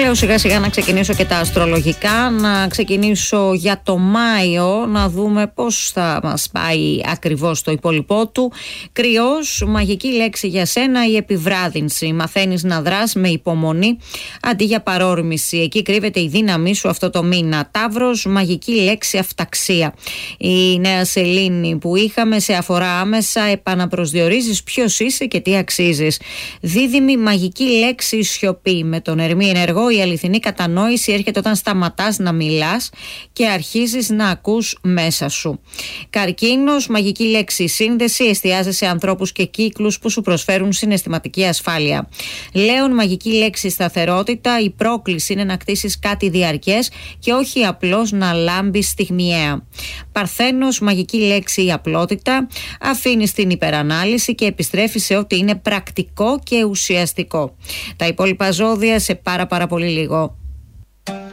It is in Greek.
λέω σιγά σιγά να ξεκινήσω και τα αστρολογικά, να ξεκινήσω για το Μάιο, να δούμε πώς θα μας πάει ακριβώς το υπόλοιπό του. Κρυός, μαγική λέξη για σένα η επιβράδυνση. Μαθαίνεις να δρας με υπομονή αντί για παρόρμηση. Εκεί κρύβεται η δύναμή σου αυτό το μήνα. Ταύρος, μαγική λέξη αυταξία. Η νέα σελήνη που είχαμε σε αφορά άμεσα, επαναπροσδιορίζεις ποιος είσαι και τι αξίζεις. Δίδυμη, μαγική λέξη σιωπή. Με τον Ερμή ενεργό, η αληθινή κατανόηση έρχεται όταν σταματάς να μιλάς και αρχίζεις να ακούς μέσα σου. Καρκίνος, μαγική λέξη σύνδεση. Εστιάζεσαι σε ανθρώπους και κύκλους που σου προσφέρουν συναισθηματική ασφάλεια. Λέων, μαγική λέξη σταθερότητα. Η πρόκληση είναι να κτίσεις κάτι διαρκές και όχι απλώς να λάμπεις στιγμιαία. Παρθένος, μαγική λέξη η απλότητα. Αφήνεις την υπερανάλυση και επιστρέφεις σε ό,τι είναι πρακτικό και ουσιαστικό. Τα υπόλοιπα ζώδια σε πάρα πολύ λίγο.